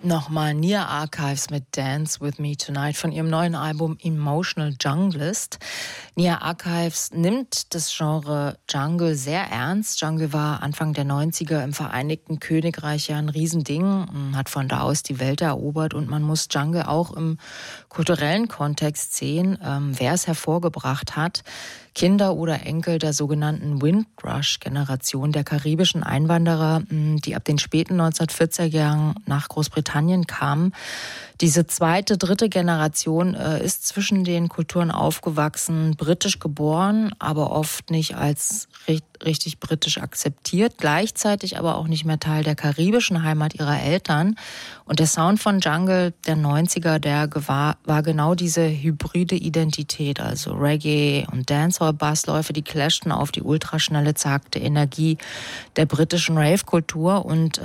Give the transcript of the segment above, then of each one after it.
Nochmal Nia Archives mit Dance With Me Tonight von ihrem neuen Album Emotional Junglist. Nia Archives nimmt das Genre Jungle sehr ernst. Jungle war Anfang der 90er im Vereinigten Königreich ja ein Riesending, hat von da aus die Welt erobert und man muss Jungle auch im kulturellen Kontext sehen, wer es hervorgebracht hat. Kinder oder Enkel der sogenannten Windrush-Generation der karibischen Einwanderer, die ab den späten 1940er Jahren nach Großbritannien kamen. Diese zweite, dritte Generation ist zwischen den Kulturen aufgewachsen, britisch geboren, aber oft nicht als richtig britisch akzeptiert, gleichzeitig aber auch nicht mehr Teil der karibischen Heimat ihrer Eltern. Und der Sound von Jungle der 90er, der war genau diese hybride Identität, also Reggae und Dancehall-Bassläufe, die clashten auf die ultraschnelle, zagte Energie der britischen Rave-Kultur und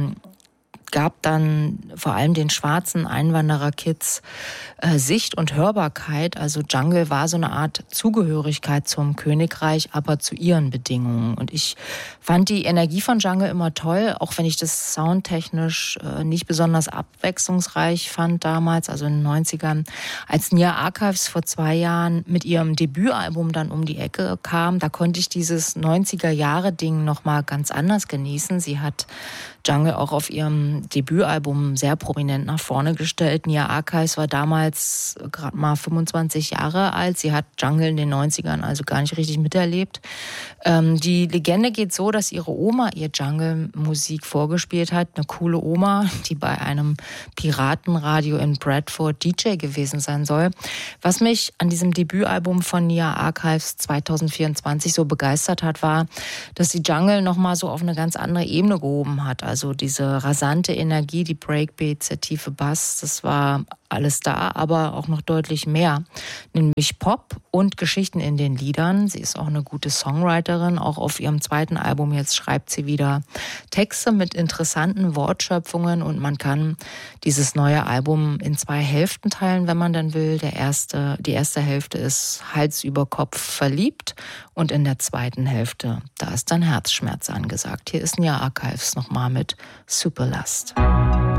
gab dann vor allem den schwarzen Einwanderer-Kids Sicht und Hörbarkeit. Also Jungle war so eine Art Zugehörigkeit zum Königreich, aber zu ihren Bedingungen. Und ich fand die Energie von Jungle immer toll, auch wenn ich das soundtechnisch nicht besonders abwechslungsreich fand damals, also in den 90ern. Als Nia Archives vor 2 Jahren mit ihrem Debütalbum dann um die Ecke kam, da konnte ich dieses 90er-Jahre-Ding nochmal ganz anders genießen. Sie hat Jungle auch auf ihrem Debütalbum sehr prominent nach vorne gestellt. Nia Archives war damals gerade mal 25 Jahre alt. Sie hat Jungle in den 90ern also gar nicht richtig miterlebt. Die Legende geht so, dass ihre Oma ihr Jungle-Musik vorgespielt hat. Eine coole Oma, die bei einem Piratenradio in Bradford DJ gewesen sein soll. Was mich an diesem Debütalbum von Nia Archives 2024 so begeistert hat, war, dass sie Jungle nochmal so auf eine ganz andere Ebene gehoben hat. Also diese rasante Energie, die Breakbeats, der tiefe Bass, das war alles da, aber auch noch deutlich mehr. Nämlich Pop und Geschichten in den Liedern. Sie ist auch eine gute Songwriterin. Auch auf ihrem zweiten Album jetzt schreibt sie wieder Texte mit interessanten Wortschöpfungen und man kann dieses neue Album in 2 Hälften teilen, wenn man dann will. Die erste Hälfte ist Hals über Kopf verliebt und in der zweiten Hälfte, da ist dann Herzschmerz angesagt. Hier ist Nia Archives nochmal mit Superlust.